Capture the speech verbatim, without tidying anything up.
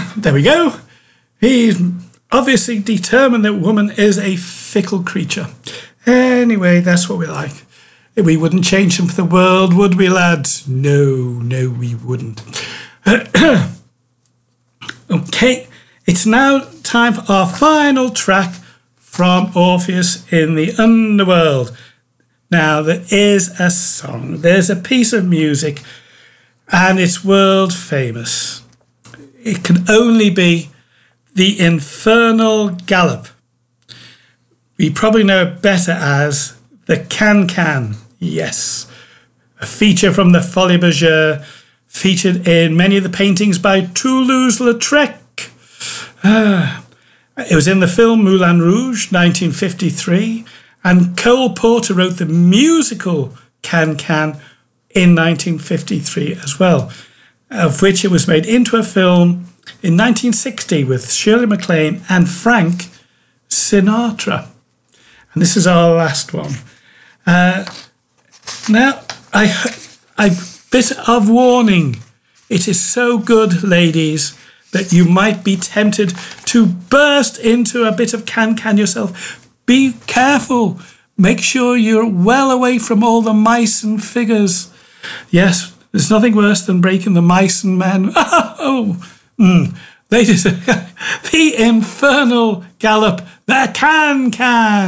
there we go. He's obviously determined that woman is a fickle creature. Anyway, that's what we like. We wouldn't change them for the world, would we, lads? No, no, we wouldn't. Okay, it's now time for our final track from Orpheus in the Underworld. Now, there is a song, there's a piece of music, and it's world famous. It can only be the Infernal Gallop. We probably know it better as the Can-Can. Yes, a feature from the Folies Bergère, featured in many of the paintings by Toulouse-Lautrec. Ah, it was in the film Moulin Rouge, nineteen fifty-three, and Cole Porter wrote the musical Can-Can in nineteen fifty-three as well, of which it was made into a film in nineteen sixty with Shirley MacLaine and Frank Sinatra. And this is our last one. Uh, now, I, I bit of warning. It is so good, ladies, that you might be tempted to burst into a bit of can-can yourself. Be careful. Make sure you're well away from all the mice and figures. Yes, there's nothing worse than breaking the mice and men. Oh, mm. Ladies, the Infernal Gallop, the Can-Can.